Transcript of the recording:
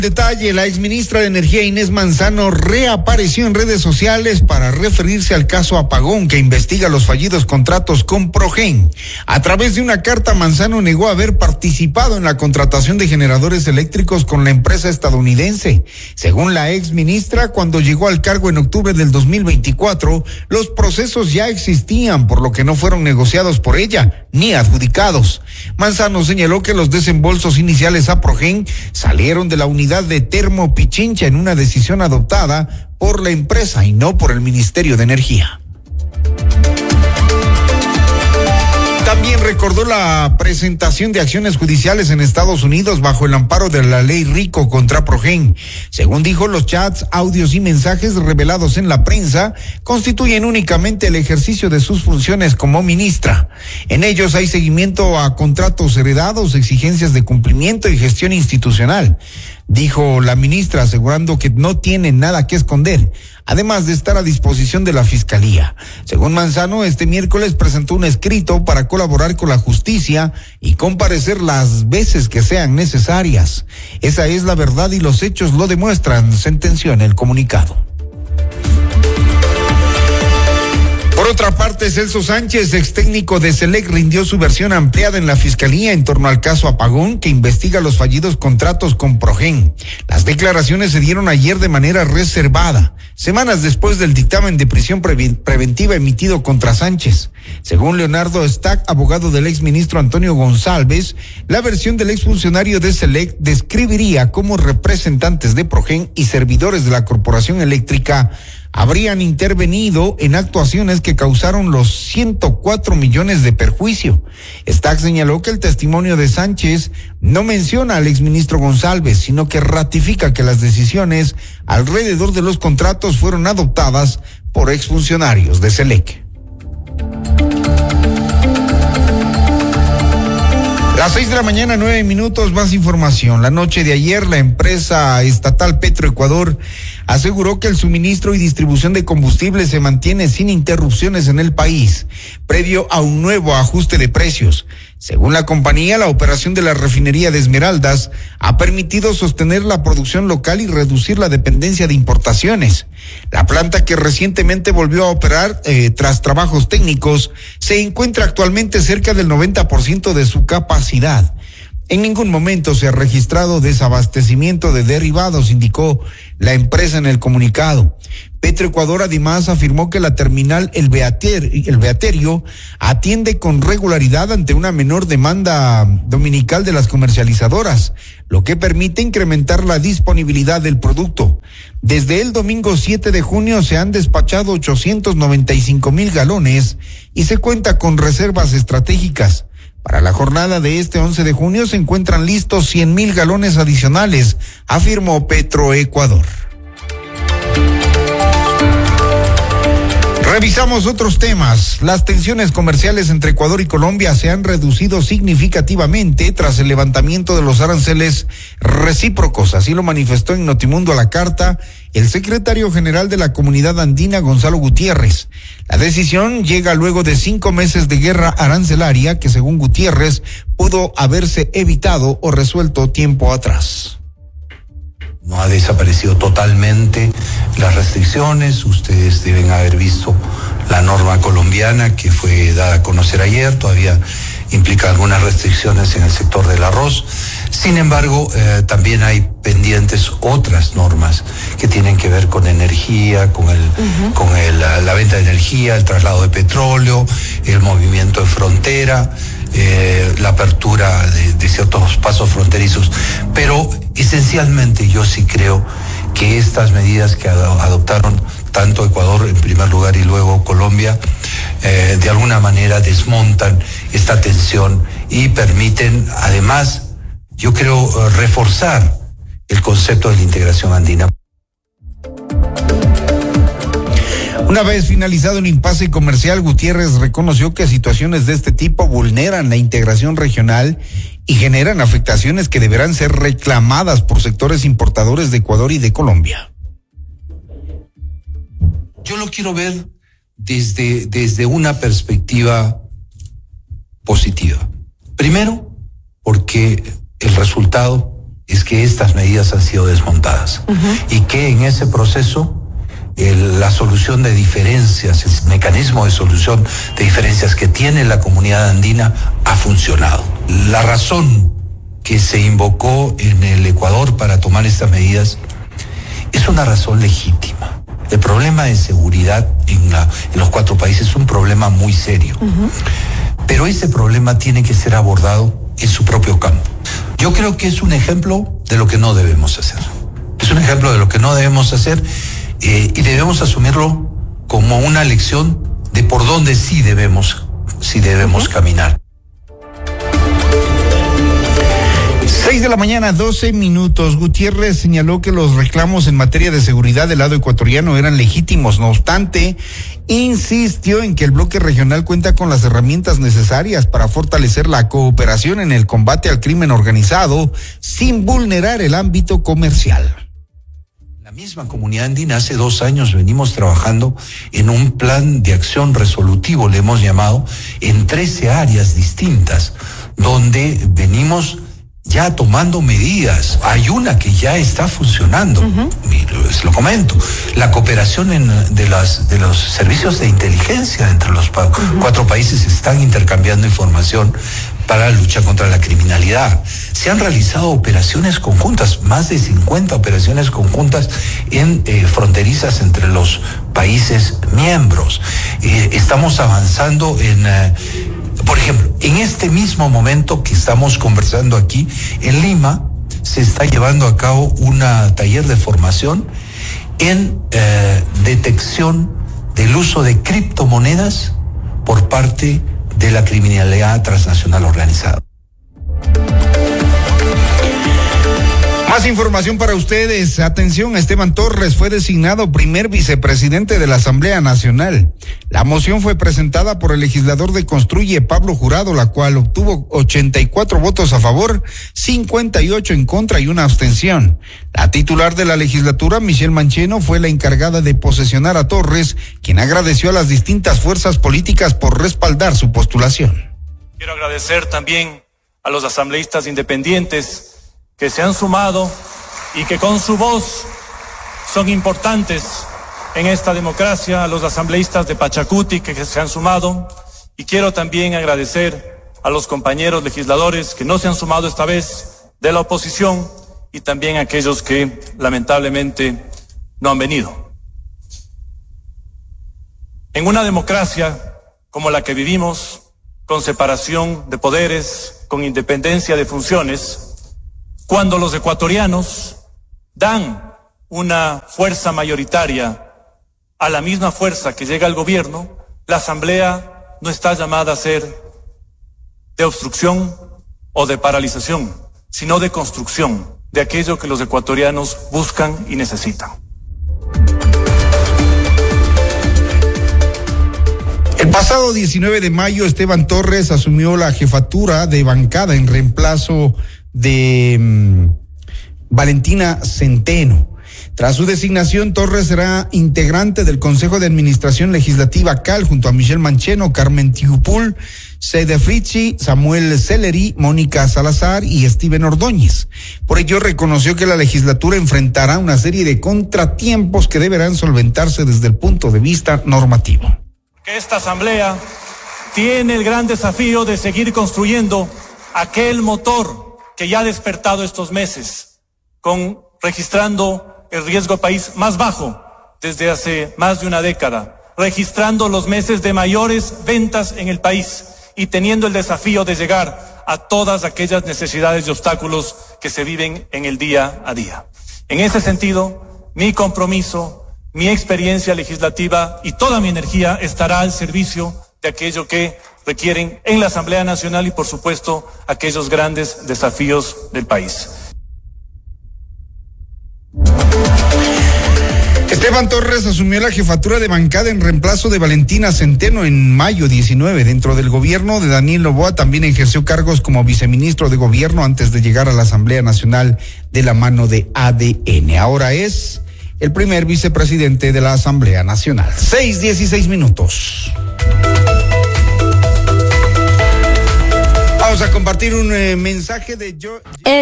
Detalle, la exministra de Energía Inés Manzano reapareció en redes sociales para referirse al caso Apagón que investiga los fallidos contratos con Progen. A través de una carta, Manzano negó haber participado en la contratación de generadores eléctricos con la empresa estadounidense. Según la exministra, cuando llegó al cargo en octubre del 2024, los procesos ya existían, por lo que no fueron negociados por ella ni adjudicados. Manzano señaló que los desembolsos iniciales a Progen salieron de la unidad de Termo Pichincha en una decisión adoptada por la empresa y no por el Ministerio de Energía. También recordó la presentación de acciones judiciales en Estados Unidos bajo el amparo de la ley RICO contra Progen. Según dijo, los chats, audios y mensajes revelados en la prensa constituyen únicamente el ejercicio de sus funciones como ministra. En ellos hay seguimiento a contratos heredados, exigencias de cumplimiento y gestión institucional, dijo la ministra, asegurando que no tiene nada que esconder, además de estar a disposición de la Fiscalía. Según Manzano, este miércoles presentó un escrito para colaborar con la justicia y comparecer las veces que sean necesarias. Esa es la verdad y los hechos lo demuestran, sentenció en el comunicado. Por otra parte, Celso Sánchez, ex técnico de Selec, rindió su versión ampliada en la Fiscalía en torno al caso Apagón, que investiga los fallidos contratos con Progen. Las declaraciones se dieron ayer de manera reservada, semanas después del dictamen de prisión preventiva emitido contra Sánchez. Según Leonardo Stack, abogado del exministro Antonio González, la versión del exfuncionario de Selec describiría cómo representantes de Progen y servidores de la Corporación Eléctrica habrían intervenido en actuaciones que causaron los 104 millones de perjuicio. Stack señaló que el testimonio de Sánchez no menciona al exministro González, sino que ratifica que las decisiones alrededor de los contratos fueron adoptadas por exfuncionarios de Selec. Las 6:09 a.m, más información. La noche de ayer, la empresa estatal Petroecuador aseguró que el suministro y distribución de combustible se mantiene sin interrupciones en el país, previo a un nuevo ajuste de precios. Según la compañía, la operación de la refinería de Esmeraldas ha permitido sostener la producción local y reducir la dependencia de importaciones. La planta, que recientemente volvió a operar tras trabajos técnicos, se encuentra actualmente cerca del 90% de su capacidad. En ningún momento se ha registrado desabastecimiento de derivados, indicó la empresa en el comunicado. Petroecuador además afirmó que la terminal El Beaterio atiende con regularidad ante una menor demanda dominical de las comercializadoras, lo que permite incrementar la disponibilidad del producto. Desde el domingo 7 de junio se han despachado 895,000 galones y se cuenta con reservas estratégicas. Para la jornada de este 11 de junio se encuentran listos 100,000 galones adicionales, afirmó Petroecuador. Revisamos otros temas. Las tensiones comerciales entre Ecuador y Colombia se han reducido significativamente tras el levantamiento de los aranceles recíprocos. Así lo manifestó en Notimundo a la Carta el secretario general de la Comunidad Andina, Gonzalo Gutiérrez. La decisión llega luego de 5 meses de guerra arancelaria que, según Gutiérrez, pudo haberse evitado o resuelto tiempo atrás. No ha desaparecido totalmente las restricciones. Ustedes deben haber visto la norma colombiana que fue dada a conocer ayer. Todavía implica algunas restricciones en el sector del arroz. Sin embargo, también hay pendientes otras normas que tienen que ver con energía, con la venta de energía, el traslado de petróleo, el movimiento de frontera, la apertura de ciertos pasos fronterizos. Pero esencialmente yo sí creo que estas medidas que adoptaron tanto Ecuador en primer lugar y luego Colombia, de alguna manera desmontan esta tensión y permiten, además, yo creo, reforzar el concepto de la integración andina. Una vez finalizado el impasse comercial, Gutiérrez reconoció que situaciones de este tipo vulneran la integración regional y generan afectaciones que deberán ser reclamadas por sectores importadores de Ecuador y de Colombia. Yo lo quiero ver desde una perspectiva positiva. Primero, porque el resultado es que estas medidas han sido desmontadas y que en ese proceso la solución de diferencias, el mecanismo de solución de diferencias que tiene la comunidad andina ha funcionado. La razón que se invocó en el Ecuador para tomar estas medidas es una razón legítima. El problema de seguridad en los 4 países es un problema muy serio, pero ese problema tiene que ser abordado en su propio campo. Yo creo que es un ejemplo de lo que no debemos hacer. Es un ejemplo de lo que no debemos hacer y debemos asumirlo como una lección de por dónde sí debemos caminar. 6:12 a.m. Gutiérrez señaló que los reclamos en materia de seguridad del lado ecuatoriano eran legítimos. No obstante, insistió en que el bloque regional cuenta con las herramientas necesarias para fortalecer la cooperación en el combate al crimen organizado sin vulnerar el ámbito comercial. La misma comunidad andina, hace 2 años venimos trabajando en un plan de acción resolutivo, le hemos llamado, en 13 áreas distintas, donde venimos ya tomando medidas. Hay una que ya está funcionando, les lo comento, la cooperación de los servicios de inteligencia entre los 4 países están intercambiando información para la lucha contra la criminalidad. Se han realizado operaciones conjuntas, más de 50 operaciones conjuntas fronterizas entre los países miembros. Estamos avanzando por ejemplo, en este mismo momento que estamos conversando aquí, en Lima, se está llevando a cabo un taller de formación en detección del uso de criptomonedas por parte de la criminalidad transnacional organizada. Más información para ustedes. Atención, Esteban Torres fue designado primer vicepresidente de la Asamblea Nacional. La moción fue presentada por el legislador de Construye, Pablo Jurado, la cual obtuvo 84 votos a favor, 58 en contra y una abstención. La titular de la legislatura, Michelle Mancheno, fue la encargada de posesionar a Torres, quien agradeció a las distintas fuerzas políticas por respaldar su postulación. Quiero agradecer también a los asambleístas independientes que se han sumado y que con su voz son importantes en esta democracia, a los asambleístas de Pachacuti que se han sumado, y quiero también agradecer a los compañeros legisladores que no se han sumado esta vez de la oposición y también a aquellos que lamentablemente no han venido. En una democracia como la que vivimos, con separación de poderes, con independencia de funciones, cuando los ecuatorianos dan una fuerza mayoritaria a la misma fuerza que llega al gobierno, la Asamblea no está llamada a ser de obstrucción o de paralización, sino de construcción de aquello que los ecuatorianos buscan y necesitan. El pasado 19 de mayo, Esteban Torres asumió la jefatura de bancada en reemplazo de Valentina Centeno. Tras su designación, Torres será integrante del Consejo de Administración Legislativa CAL junto a Michelle Mancheno, Carmen Tiupul, Sede Fritzi, Samuel Celeri, Mónica Salazar y Steven Ordóñez. Por ello, reconoció que la legislatura enfrentará una serie de contratiempos que deberán solventarse desde el punto de vista normativo. Que esta asamblea tiene el gran desafío de seguir construyendo aquel motor que ya ha despertado estos meses, registrando el riesgo país más bajo desde hace más de una década, registrando los meses de mayores ventas en el país y teniendo el desafío de llegar a todas aquellas necesidades y obstáculos que se viven en el día a día. En ese sentido, mi compromiso, mi experiencia legislativa y toda mi energía estará al servicio de aquello que requieren en la Asamblea Nacional y, por supuesto, aquellos grandes desafíos del país. Esteban Torres asumió la jefatura de bancada en reemplazo de Valentina Centeno en mayo 19. Dentro del gobierno de Daniel Noboa también ejerció cargos como viceministro de gobierno antes de llegar a la Asamblea Nacional de la mano de ADN. Ahora es el primer vicepresidente de la Asamblea Nacional. 6:16. Vamos a compartir un mensaje de